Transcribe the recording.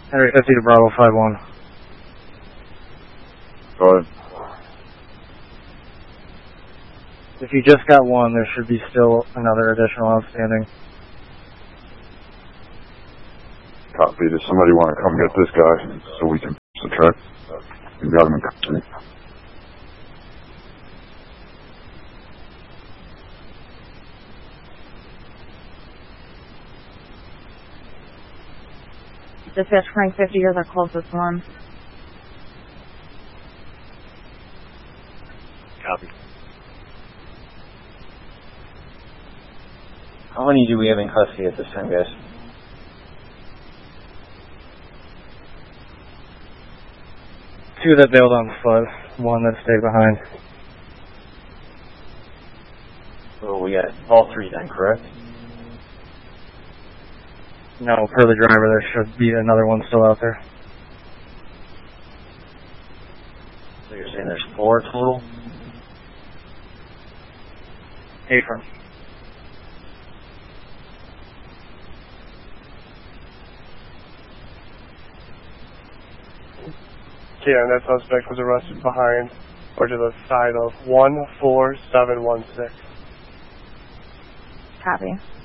Henry 50 to Bravo 5-1. Go ahead. If you just got one, there should be still another additional outstanding. Copy. Does somebody want to come get this guy so we can push the truck? We got him in custody. Dispatch Frank 50, you're the closest one. Copy. How many do we have in custody at this time, guys? Two that bailed on foot, one that stayed behind. So we got all three then, correct? No, per the driver, there should be another one still out there. So you're saying there's 4 total? Apron. Yeah, and that suspect was arrested behind or to the side of 14716. Copy.